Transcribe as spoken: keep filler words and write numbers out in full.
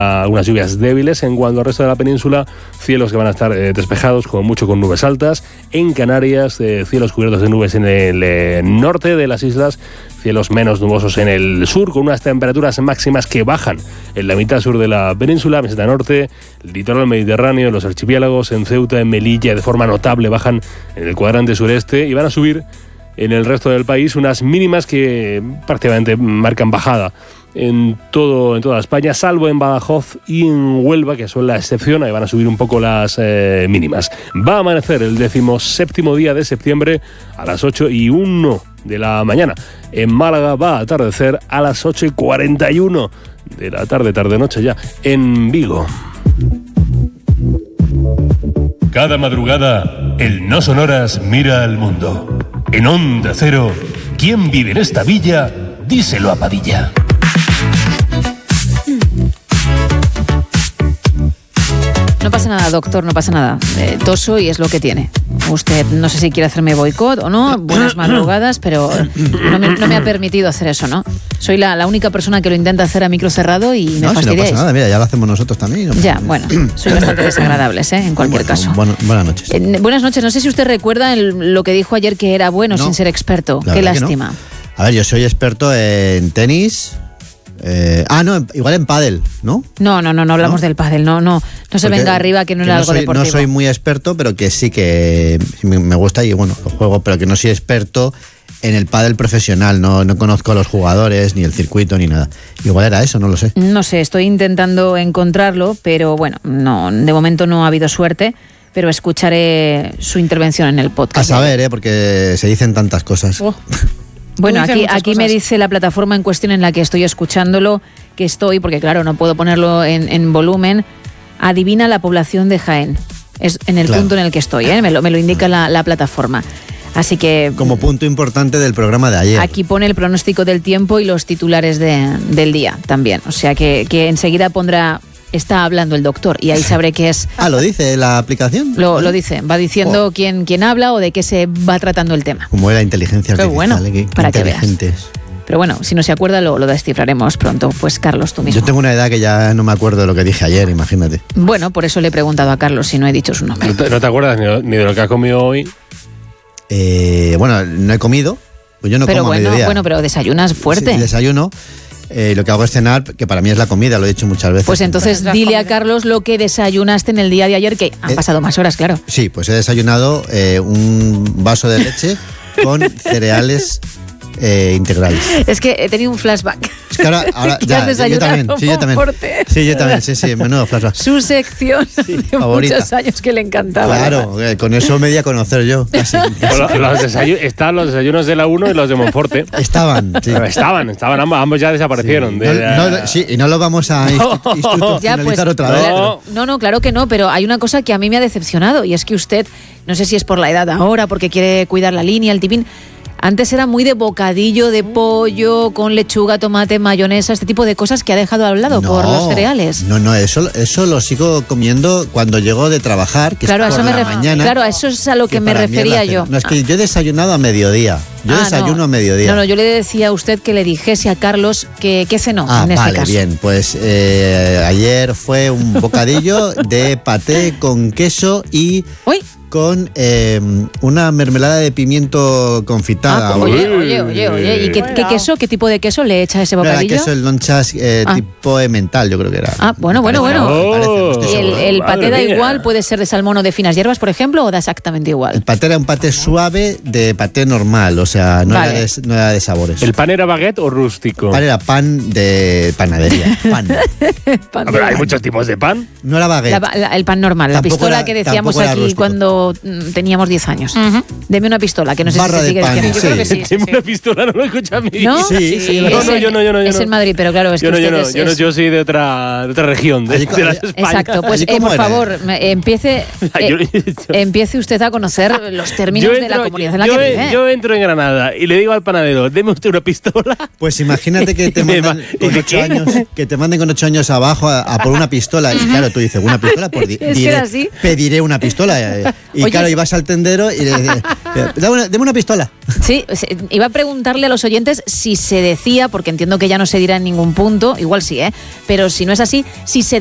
Algunas lluvias débiles. En cuanto al resto de la península, cielos que van a estar eh, despejados, como mucho con nubes altas. En Canarias, eh, cielos cubiertos de nubes en el eh, norte de las islas, cielos menos nubosos en el sur, con unas temperaturas máximas que bajan en la mitad sur de la península, meseta norte, el litoral mediterráneo, los archipiélagos, en Ceuta, en Melilla, de forma notable bajan en el cuadrante sureste y van a subir en el resto del país unas mínimas que prácticamente marcan bajada en todo en toda España, salvo en Badajoz y en Huelva, que son la excepción. Ahí van a subir un poco las eh, mínimas. Va a amanecer el decimoséptimo día de septiembre a las ocho y uno de la mañana. En Málaga va a atardecer a las ocho y cuarenta y uno de la tarde, tarde-noche ya, en Vigo. Cada madrugada, el No Sonoras mira al mundo. En Onda Cero, ¿quién vive en esta villa? Díselo a Padilla. No pasa nada, doctor, no pasa nada. Eh, toso y es lo que tiene. Usted, no sé si quiere hacerme boicot o no, buenas madrugadas, pero no me, no me ha permitido hacer eso, ¿no? Soy la, la única persona que lo intenta hacer a micro cerrado y me no, fastidiáis. Si no pasa nada, mira, ya lo hacemos nosotros también. No ya, bueno, soy bastante desagradables, ¿eh? En cualquier bueno, caso. Bueno, buenas noches. Eh, buenas noches, no sé si usted recuerda el, lo que dijo ayer que era bueno no, sin ser experto. Qué lástima. No. A ver, yo soy experto en tenis. Eh, ah, no, igual en pádel, ¿no? No, no, no, no hablamos ¿No? del pádel, no, no, no se Porque, venga arriba que no era no algo soy, deportivo. No soy muy experto, pero que sí que me gusta y bueno, lo juego, pero que no soy experto en el pádel profesional, no, no conozco a los jugadores, ni el circuito, ni nada. Igual era eso, no lo sé. No sé, estoy intentando encontrarlo, pero bueno, no, de momento no ha habido suerte. Pero escucharé su intervención en el podcast. A saber, ¿eh? Porque se dicen tantas cosas. Oh. Bueno, aquí, aquí me dice la plataforma en cuestión en la que estoy escuchándolo, que estoy, porque claro, no puedo ponerlo en, en volumen, adivina la población de Jaén. Es en el claro. punto en el que estoy, ¿eh? me, lo, me lo indica la, la plataforma. Así que... Como punto importante del programa de ayer. Aquí pone el pronóstico del tiempo y los titulares de, del día también. O sea que, que enseguida pondrá... Está hablando el doctor y ahí sabré qué es. Ah, ¿lo dice la aplicación? Lo, lo dice, va diciendo oh. quién, quién habla o de qué se va tratando el tema. Como era inteligencia artificial. Qué bueno, ¿eh? qué, para qué que veas. Pero bueno, si no se acuerda lo, lo descifraremos pronto. Pues Carlos, tú mismo. Yo tengo una edad que ya no me acuerdo de lo que dije ayer, imagínate. Bueno, por eso le he preguntado a Carlos si no he dicho su nombre. ¿No te, no te acuerdas ni, ni de lo que has comido hoy? Eh, bueno, no he comido. Pues yo no pero como bueno, a mediodía. Bueno, pero desayunas fuerte. Sí, desayuno. Eh, lo que hago es cenar, que para mí es la comida, lo he dicho muchas veces. Pues entonces dile a Carlos lo que desayunaste en el día de ayer, que han eh, pasado más horas, claro. Sí, pues he desayunado eh, un vaso de leche con cereales eh, integrales. Es que he tenido un flashback. Es que ahora, ahora ya, yo también, sí, yo también. Sí, yo también, sí, sí, menudo flashback. Su sección sí, de favorita. Muchos años que le encantaba. Claro, eh, con eso me di a conocer yo, casi. casi. Los, los desayu- están los desayunos de la uno y los de Monforte. Estaban, sí. Estaban, estaban ambos, ambos ya desaparecieron. Sí. De, no, no, sí, y no lo vamos a institucionalizar ya, pues, otra vez. No. no, no, claro que no, pero hay una cosa que a mí me ha decepcionado y es que usted, no sé si es por la edad ahora, porque quiere cuidar la línea, el tipín. Antes era muy de bocadillo de pollo con lechuga, tomate, mayonesa, este tipo de cosas que ha dejado a un lado no, por los cereales. No, no, eso, eso lo sigo comiendo cuando llego de trabajar, que claro, es por eso la me mañana. Claro, a eso es a lo que, que me refería yo. No, es que yo he desayunado a mediodía. Yo ah, desayuno no. a mediodía. No, no, yo le decía a usted que le dijese a Carlos que, que cenó ah, en vale, este caso. Bien, pues eh, ayer fue un bocadillo de paté con queso y... ¿Uy? Con eh, una mermelada de pimiento confitada. Ah, oye, oye, oye, oye. ¿Y qué, qué queso, qué tipo de queso le echa a ese bocadillo? Era queso, el lonchas eh, ah. tipo emmental, yo creo que era. Ah, bueno, bueno, bueno. Oh, parece, no estoy ¿Y el, el paté da igual? ¿Puede ser de salmón o de finas hierbas, por ejemplo, o da exactamente igual? El paté era un paté suave de paté normal, o sea, no, vale. era, de, no era de sabores. ¿El pan era baguette o rústico? El pan era pan de panadería. Pan. pan ah, pero hay pan. Muchos tipos de pan. No era baguette. La, la, el pan normal, tampoco la pistola era, que decíamos aquí cuando teníamos diez años. Uh-huh. Deme una pistola, que no sé Barra si se sigue diciendo. Sí. Yo creo que sí. Deme sí. una pistola, no lo escucha a mí. ¿No? Sí, sí. sí no, no, no, yo no, yo no. Yo es no. en Madrid, pero claro, es yo que no, usted yo no, es, yo no, yo soy de otra, de otra región, de, de las Españas. Exacto, pues eh, por favor, me, empiece, eh, empiece usted a conocer los términos entro, de la comunidad en la yo, que vive. Yo entro en Granada y le digo al panadero, deme usted una pistola. Pues imagínate que te manden con ocho años, que te manden con ocho años abajo a, a por una pistola. Y claro, tú dices, una pistola, pues di, diré, pediré una pistola. Y Oye, claro, ibas al tendero y le decías, dame una, dame una pistola. Sí, iba a preguntarle a los oyentes si se decía, porque entiendo que ya no se dirá en ningún punto, igual sí, ¿eh? Pero si no es así, si se